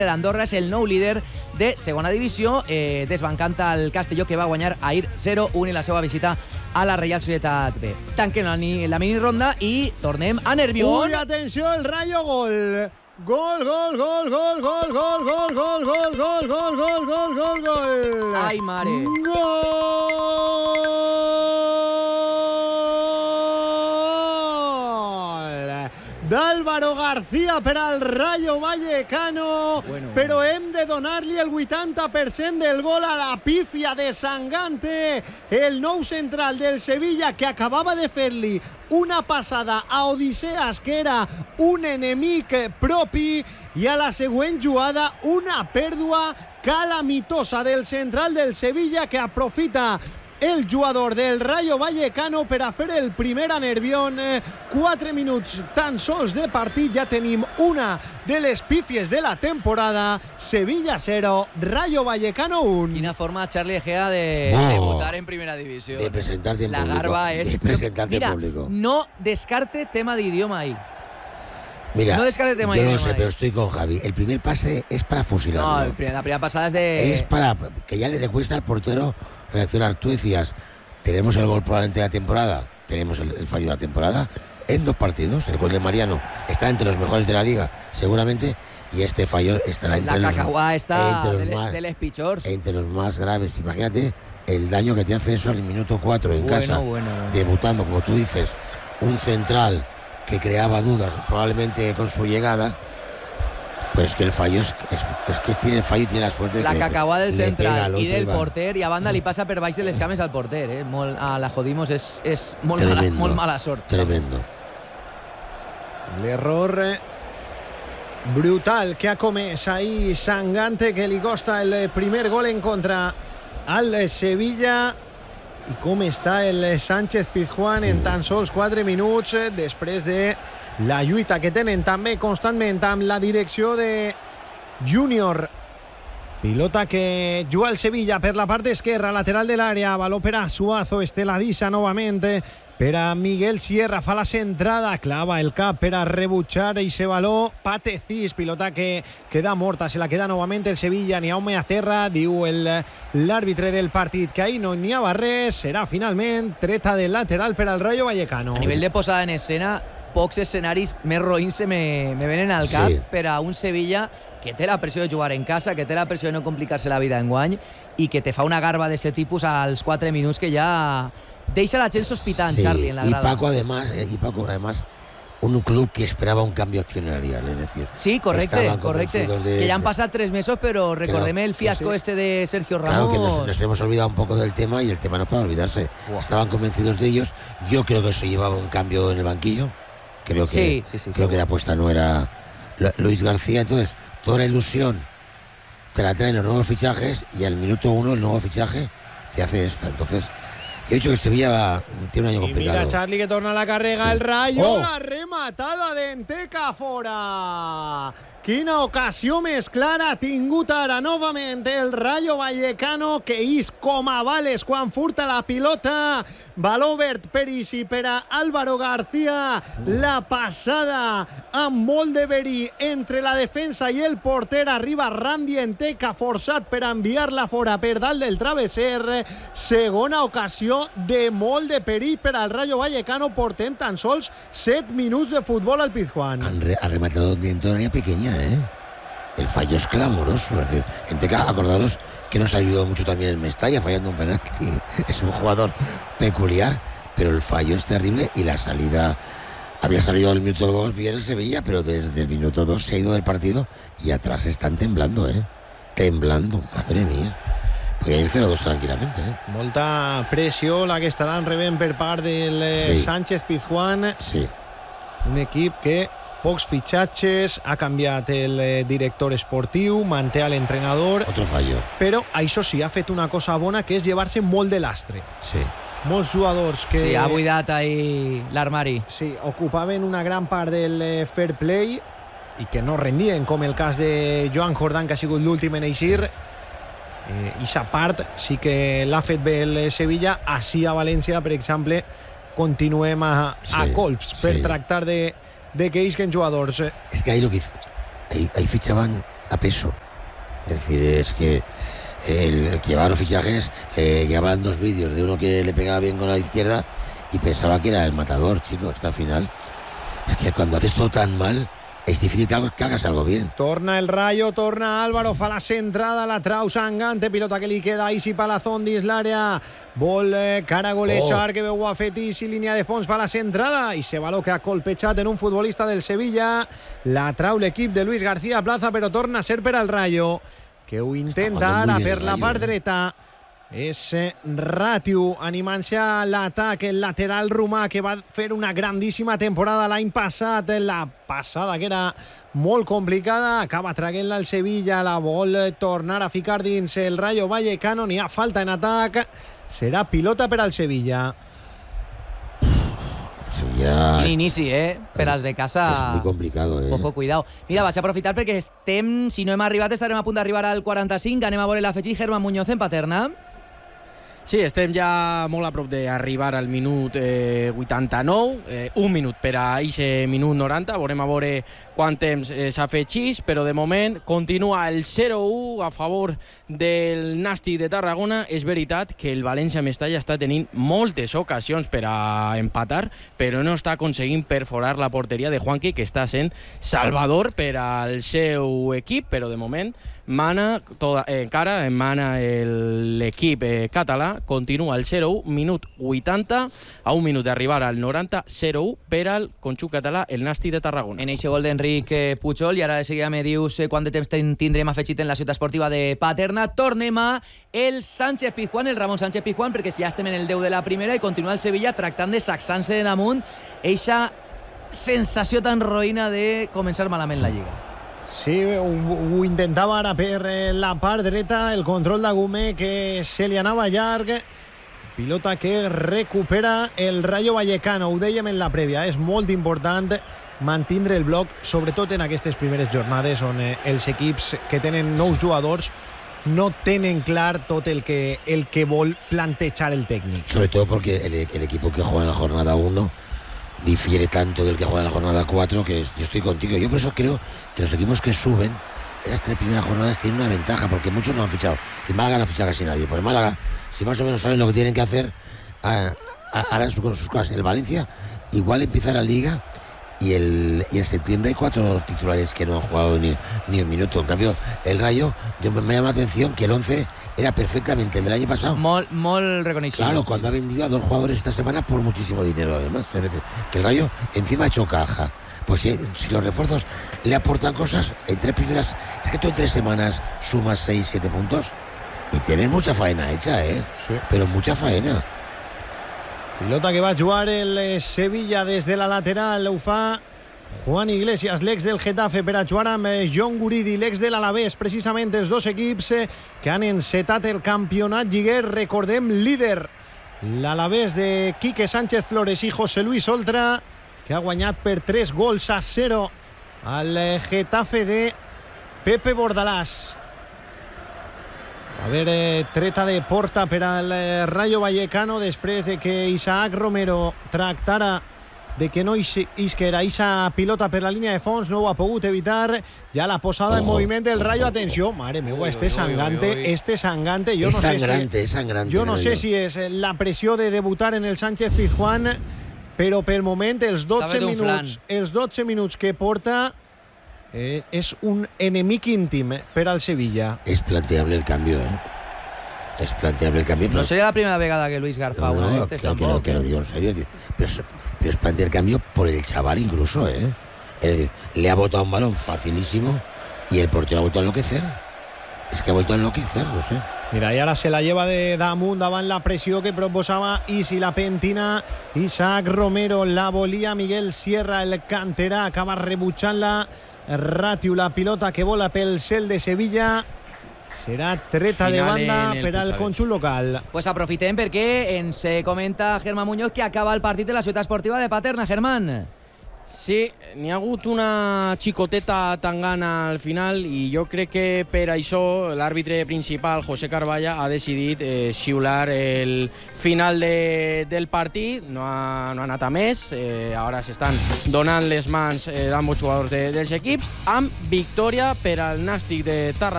L'Andorra és el nou líder de segona divisió, desbancant el Castelló, que va guanyar ahir 0-1 en la seva visita a la Reial Societat B. Tanquem la mini ronda i tornem a Nervión. Uy, atenció, el Rayo, gol. Gol, gol, gol, gol, gol, gol, gol, gol, gol, gol, gol, gol, gol, gol, gol. Ai, mare. Gol d'Álvaro García per al Rayo Vallecano, però hem de donar-li el 80% del gol a la pífia de Sangante, el nou central del Sevilla, que acabava de fer-li una passada a Odiseas, que era un enemic propi, i a la següent jugada una pèrdua calamitosa del central del Sevilla, que aprofita el jugador del Rayo Vallecano per a fer el primer a Nervión. 4 minuts tan sols de partit, ja tenim una de les pífies de la temporada. Sevilla 0, Rayo Vallecano 1. Quina forma, Charlie Egea, de debutar en primera divisió. De presentarte en la público. Garba es... De presentarte Mira, en público. No descarte tema de idioma ahí. Mira, no descarte tema de yo no idioma sé, ahí. pero estoy con Javi. El primer pase es para fusilarlo. No, la primera pasada es de... Es para que ya le cuesta al portero reaccionar. Tú decías, tenemos el gol probablemente de la temporada, tenemos el fallo de la temporada en 2 partidos. El gol de Mariano está entre los mejores de la liga, seguramente, y este fallo estará entre la Cacagua está entre los pichors. Entre los más graves. Imagínate el daño que te hace eso al minuto 4 en casa, bueno. debutando, como tú dices, un central que creaba dudas probablemente con su llegada. Pero es que el fallo es que tiene el fallo y tiene la suerte de la Cacagua del central i del porter, i a banda li passa per baix de les cames al porter, a la Jodimos és molt mala sort. Tremendo. L'error brutal que ha comès ahir Sangante, que li costa el primer gol en contra al Sevilla. I com està el Sánchez Pizjuán en tan sols 4 minuts, després de la lluita que tenen també constantment amb la direcció de Júnior. Pilota que juga el Sevilla per la part esquerra, lateral de l'àrea, baló per a Suazo, Esteladissa novament per a Miguel Sierra, fa la centrada, clava el cap per a rebutjar ese baló, Patecís, pilota que queda morta, se la queda novament el Sevilla, n'hi ha home a terra, diu l'àrbitre del partit que ahí no n'hi ha res, serà finalment treta del lateral per al Rayo Vallecano. A nivell de posada en escena, pocs escenaris més roïns se me venen al cap, sí, per a un Sevilla que té la pressió de jugar en casa, que té la pressió de no complicar-se la vida enguany i que te fa una garba d'este tipus als 4 minuts que ja deixa la gent sospitant, sí, Charlie, en la grada. Y Paco, además, un club que esperaba un cambio accionarial, es decir... Sí, correcte. Que ya han pasado 3 meses, pero recordeme el fiasco este de Sergio Ramos. Claro, que nos hemos olvidado un poco del tema, y el tema no puede olvidarse. Estaban convencidos de ellos. Yo creo que eso llevaba un cambio en el banquillo. Creo que la apuesta no era Luis García. Entonces, toda la ilusión te la traen los nuevos fichajes, y al minuto 1 el nuevo fichaje te hace esta. Entonces, he dicho que Sevilla tiene un año complicado. Mira, Charlie, que torna la carrega, el Rayo, la rematada d'Enteca fora. Quina ocasió més clara ha tingut ara novament el Rayo Vallecano, que és com a bales quan furta la pilota. Baló verd per Isi, per a Álvaro García. La passada amb molt de verí entre la defensa i el porter. Arriba Randy Enteca, forçat per enviar-la fora per dalt del travesser. Segona ocasió de molt de perill per al Rayo Vallecano. Portem tan sols 7 minuts de futbol al Pizjuán. Ha rematado dentro de la área pequeña, ¿eh? El fallo es clamoroso. Enteca, acordaros que nos ayudó mucho también en Mestalla, fallando un penalti. Es un jugador peculiar, pero el fallo es terrible, y la salida... Había salido el minuto 2 bien el Sevilla, pero desde el minuto 2 se ha ido del partido, y atrás están temblando, temblando, madre mía. Podria ir 0-2 tranquil·lament, Molta pressió la que estaran rebent per part del Sánchez Pizjuán. Sí. Un equip que pocs fitxatges, ha canviat el director esportiu, manté a l'entrenador. Otro fallo. Però això sí, ha fet una cosa bona, que és llevar-se molt de lastre. Sí. Molts jugadors que... Sí, ha buidat ahí l'armari. Sí, ocupaven una gran part del fair play i que no rendien, com el cas de Joan Jordán, que ha sigut l'últim en eixir. I sa part sí que l'ha fet bé el Sevilla. Així a València, per exemple, continuem a colps per tractar de que isquen jugadors. Es que ahí lo que ahí fichaban a peso. Es decir, es que el que llevaba los fichajes llevaban 2 vídeos de uno que le pegaba bien con la izquierda y pensaba que era el matador, chicos, que al final es que cuando haces todo tan mal es difícil que hagas algo bien. Torna el Rayo, torna Álvaro, fa la centrada, la trau Sangante, pilota que li queda a Isi Palazón dins l'àrea, vol cara golejar, que veu a fet Isi, línia de fons, fa la centrada i se való que ha colpejat en un futbolista del Sevilla, la trau l'equip de Luis García Plaza, però torna a ser per al Rayo, que ho intenta ara per la part dreta. És Ratiu animant-se a l'atac, el lateral romà que va fer una grandíssima temporada l'any passat, la passada que era molt complicada, acaba traient-la el Sevilla, la vol tornar a ficar dins el Rayo Vallecano, n'hi ha falta en atac, serà pilota per al Sevilla. Quin inici, per als de casa. És molt complicat, Ojo, cuidado. Mira, vaig a aprofitar perquè si no hem arribat, estarem a punt d'arribar al 45, anem a veure l'afegit Germán Muñoz en Paterna. Sí, estem ja molt a prop d'arribar al minut 89, un minut per a aquest minut 90, veurem a veure quant temps s'afegeix, però de moment continua el 0-1 a favor del Nàstic de Tarragona. És veritat que el València Mestalla està tenint moltes ocasions per a empatar, però no està aconseguint perforar la porteria de Juanqui, que està sent salvador per al seu equip, però de moment encara mana l'equip català. Continua el 0-1, minut 80, a un minut d'arribar al 90, 0-1 per al conjunt català, el Nàstic de Tarragona. En eixe gol d'Enric Pujol, i ara de seguida me dius quant de temps tindrem afegit en la ciutat esportiva de Paterna. Tornem a el Sánchez Pizjuán, el Ramon Sánchez Pizjuán, perquè ja estem en el 10 de la primera i continua el Sevilla tractant de sacsar-se en amunt eixa sensació tan roïna de començar malament la Lliga. Sí, ho intentava ara per la part dreta, el control d'Agumé que se li anava llarg, pilota que recupera el Rayo Vallecano, ho dèiem en la prèvia, és molt important mantindre el bloc, sobretot en aquestes primeres jornades on els equips que tenen nous jugadors no tenen clar tot el que vol plantejar el técnico. Sobre todo porque el equipo que juega en la jornada 1 difiere tanto del que juega en la jornada 4 que yo estoy contigo. Yo por eso creo que los equipos que suben en estas primeras jornadas tienen una ventaja, porque muchos no han fichado. El Málaga no ha fichado casi nadie. Pues el Málaga, si más o menos saben lo que tienen que hacer, harán sus cosas. El Valencia igual empieza la Liga y en septiembre hay 4 titulares que no han jugado ni un minuto. En cambio, el Rayo, me llama la atención que el 11 era perfectamente el del año pasado. Molt reconocible. Claro, cuando ha vendido a 2 jugadores esta semana por muchísimo dinero, además. Es decir, que el Rayo encima ha hecho caja. Pues si los refuerzos le aportan cosas, es que tú en 3 semanas sumas 6-7 puntos y tienes mucha faena hecha, Sí. Pero mucha faena. Pilota que va a jugar el Sevilla desde la lateral, ho fa Juan Iglesias, l'ex del Getafe, per a jugar amb John Guridi, l'ex de l'Alavés, precisament els dos equips que han encetat el campionat lliguer, recordem, líder l'Alavés de Quique Sánchez Flores i José Luis Oltra, que ha guanyat per 3-0 al Getafe de Pepe Bordalás. A veure, treta de porta per al Rayo Vallecano després de que Isaac Romero tractara de que no isquera esa pilota per la línia de fons, no ho ha pogut evitar. Ja la posada en moviment del Rayo. Atenció, mare meva, este Sangante. Jo no sé si és la pressió de debutar en el Sánchez Pizjuán, però pel moment els 12 minuts que porta és un enemic íntim per al Sevilla. Es planteable el cambio, Es planteable el cambio. No sería la primera vegada que Luis Garfa una de estas tampoco. Que lo digo en serio. Pero es plantear el cambio por el chaval incluso, Es decir, le ha botado un balón facilísimo y el portero ha vuelto a enloquecer. Es que ha vuelto a enloquecer, no sé. Mira, i ara se la lleva de damunt davant la pressió que proposava Isi, la pentina Isaac Romero, la volia Miguel Sierra, el canterà, acaba rebutjant-la Ratiu, la pilota que vola pel cel de Sevilla. Serà treta de banda per al conjunt local. Pues aprofitem perquè ens comenta Germán Muñoz que acaba el partit de la ciutat esportiva de Paterna. Germán. Sí, n'hi ha hagut una xicoteta tangana al final i jo crec que per això l'àrbitre principal, José Carballa, ha decidit xiular el final del partit. No ha anat a més. Ara s'estan donant les mans d'ambos jugadors dels equips, amb victòria per al Nàstic de Tarragona.